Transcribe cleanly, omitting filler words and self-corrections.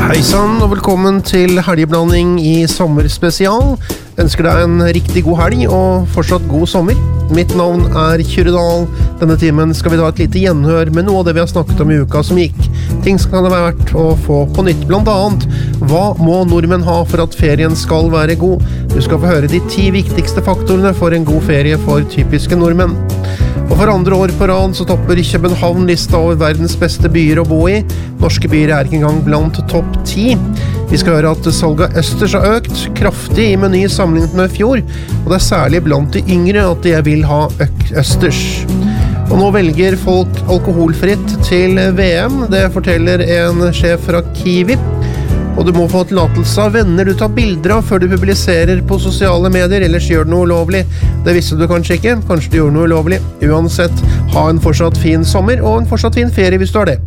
Hei sann, og velkommen til helgeblanding i sommerspesial. Ønsker deg en riktig god helg og fortsatt god sommer. Mitt navn er Kyrre Dahl. Denne timen skal vi ta et lite gjenhør med noe av det vi har snakket om i uka som gikk. Ting som kan det være verdt å få på nytt. Blant annet, hva må nordmenn ha for at ferien skal være god? Du skal få høre de 10 viktigste faktorene for en god ferie for typiske nordmenn. Og for andre år på rad så topper København lista over verdens beste byer å bo i. Norske byer er ikke engang blant topp 10. Vi skal høre at salget av østers har økt kraftig i Meny sammenlignet med fjor, og det er særlig blant de yngre at de vil ha østers. Og nå velger folk alkoholfritt til VM, det forteller en sjef fra Kiwi. Og du må få tillatelse av venner du tar bilder av før du publiserer på sosiale medier, ellers gjør du noe ulovlig. Det visste du kanskje ikke, kanskje du gjør noe ulovlig. Uansett, ha en fortsatt fin sommer og en fortsatt fin ferie hvis du har det.